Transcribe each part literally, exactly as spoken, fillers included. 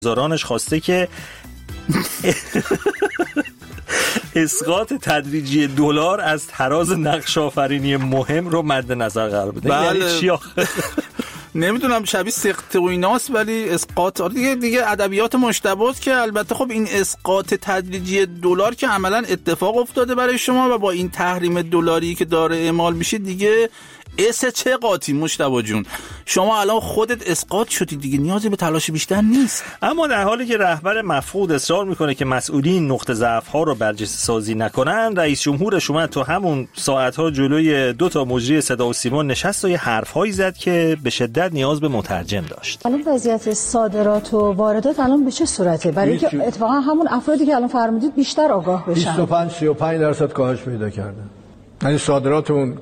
زارانش خواسته که اسقاط تدریجی دلار از تراز نقش آفرینی مهم رو مد نظر قرار بده. بله. یعنی چی آخه؟ نمیدونم شبیه سقط و ایناست، ولی اسقاط دیگه دیگه ادبیات مشتباست که البته خب این اسقاط تدریجی دلار که عملاً اتفاق افتاده برای شما و با این تحریم دلاری که داره اعمال میشه دیگه اس چه قاطی مشتبا جون، شما الان خودت اسقاط شدی دیگه، نیازی به تلاش بیشتر نیست. اما در حالی که رهبر مفقود اصرار میکنه که مسئولین نقطه ضعف ها رو برجسته سازی نکنن، رئیس جمهورش اومد تو همون ساعت ها جلوی دو تا مجری صدا و سیما نشست و یه حرف هایی زد که به شدت نیاز به مترجم داشت. الان وضعیت صادرات و واردات الان به چه صورته؟ برای اینکه اتفاقا همون افرادی که الان فرمودید بیشتر آگاه بشن. بیست و پنج سی و پنج درصد کاهش پیدا کرده. یعنی صادراتمون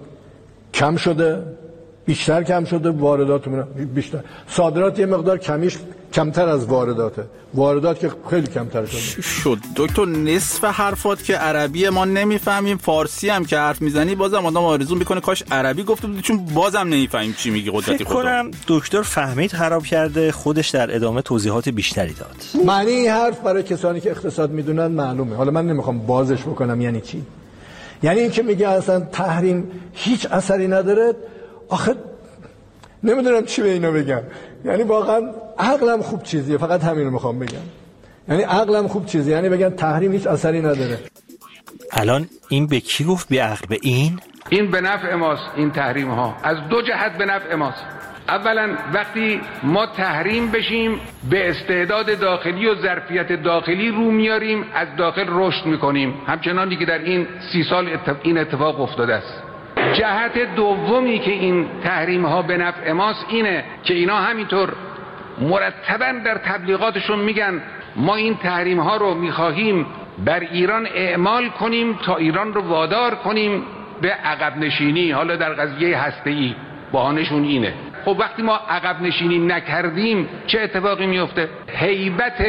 کم شده، بیشتر کم شده، وارداتمون بیشتر. صادرات یه مقدار کمیش کمتر از وارداته، واردات که خیلی کمتر شده. شد دکتر نصف حرفات که عربی ما نمیفهمیم، فارسی هم که حرف میزنی بازم آدم آرزو میکنه کاش عربی گفته بود، چون بازم نمیفهمیم چی میگی. قدرتی خدا. فکر کنم دکتر فهمید خراب کرده، خودش در ادامه توضیحات بیشتری داد. معنی این حرف برای کسانی که اقتصاد میدونن معلومه. حالا من نمیخوام بازش بکنم یعنی چی. یعنی این که میگه اصلا تحریم هیچ اثری نداره، آخه نمیدونم چی به اینا بگم. یعنی واقعا عقلم خوب چیزیه، فقط همین رو میخوام بگم. یعنی عقلم خوب چیزیه، یعنی بگن تحریم هیچ اثری نداره. الان این به کی گفت بی عقل؟ به این؟ این به نفع ماست. این تحریم ها از دو جهت به نفع ماست. اولا وقتی ما تحریم بشیم به استعداد داخلی و ظرفیت داخلی رو میاریم، از داخل رشد میکنیم، همچنانی که در این سی سال این اتفاق افتاده است. جهت دومی که این تحریم ها به نفع ماست اینه که اینا همینطور مرتباً در تبلیغاتشون میگن ما این تحریم ها رو میخواهیم بر ایران اعمال کنیم تا ایران رو وادار کنیم به عقب نشینی، حالا در قضیه هسته‌ای بهانه‌شون اینه. خب وقتی ما عقب نشینی نکردیم چه اتفاقی میفته؟ هیبت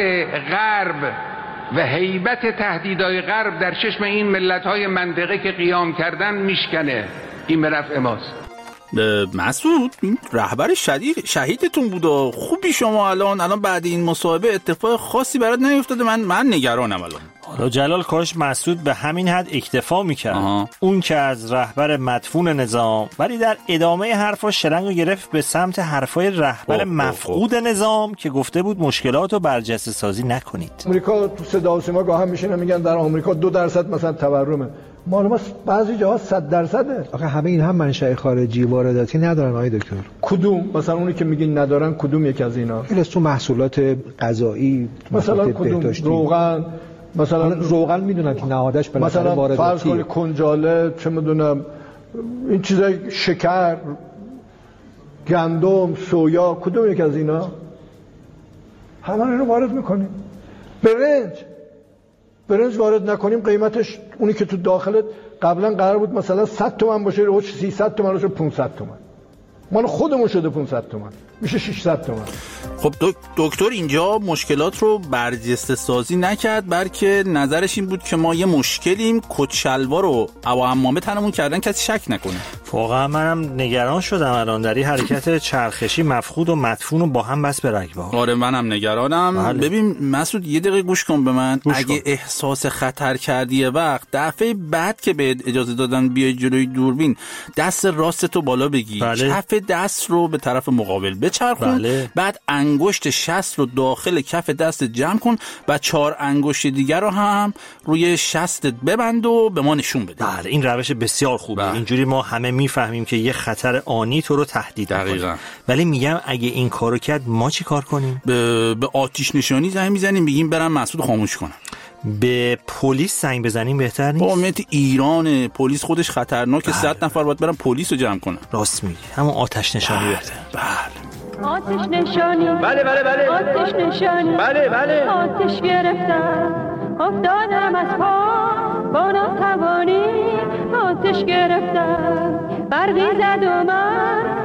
غرب و هیبت تهدیدهای غرب در چشم این ملت‌های منطقه که قیام کردن میشکنه. این به نفع ماست. مسعود رهبر شدید شهیدتون بود و خوبی شما الان الان بعد این مصاحبه اتفاق خاصی برات نیفتاده؟ من من نگرانم الان. حالا جلال کاش مسعود به همین حد اکتفا میکرد. آها. اون که از رهبر مدفون نظام، ولی در ادامه حرفا شلنگو گرفت به سمت حرفای رهبر مفقود نظام که گفته بود مشکلاتو برجسته سازی نکنید. آمریکا تو صدا و سیما گاه هم میشینه میگن در آمریکا دو درصد مثلا تورمه، معلومه بعضی جاها صد درصده. آخه همه این هم منشأ خارجی وارداتی ندارن آقای دکتر. کدوم؟ مثلا اونی که میگین ندارن کدوم یک از اینا؟ این تو محصولات غذایی، مثلا کدوم؟ روغن مثلا. روغن میدونن که نهادش بالاخره وارداتی. مثلا فرض کنید کنجاله، چه میدونم این چیزای، شکر، گندم، سویا، کدوم یک از اینا؟ همه رو وارد میکنیم. برنج برنج وارد نکنیم قیمتش اونی که تو داخلت قبلا قرار بود مثلا صد تومن باشه رو سیصد تومن رو پانصد تومن، مال خودمون شده پانصد تومن، میشه ششصد تومن. خب دکتر اینجا مشکلات رو برجسته سازی نکرد، بلکه نظرش این بود که ما یه مشکلیم، کت شلوار رو او عمامه تنمون کردن کسی شک نکنه. واقعا منم نگران شدم الان در این حرکت چرخشی مفقود و مدفون رو با هم بس به رگبار. آره منم نگرانم. بله. ببین مسعود یه دقیقه گوش کن به من. اگه کن. احساس خطر کردی یه وقت، دفعه بعد که بهت اجازه دادن بیای جلوی دوربین، دست راستتو بالا بگی، بله. کف دست رو به طرف مقابل بچرخون، بله. بعد انگشت شست رو داخل کف دست جمع کن و چهار انگشت دیگر رو هم روی شستت ببند و به ما نشون بده. بله این روش بسیار خوبه. بله. اینجوری ما همه میفهمیم که یه خطر آنی تو رو تهدید می‌کنه. ولی میگم اگه این کارو کرد ما چی کار کنیم؟ به, به آتش نشانی زنگ میزنیم، میگیم برام مسعود خاموش کنه. به پلیس زنگ بزنیم بهتر نیست؟ با ایران پلیس خودش خطرناکه. صد نفر باید برن پلیس رو جمع کنن. راست میگی، همون آتش نشانی بله. بهتر. بله آتش نشانی، بله بله بله آتش نشانی، بله بله آتش گرفتم افتادم از پا با ناتوانی، آتش گرفتم برقی زد و من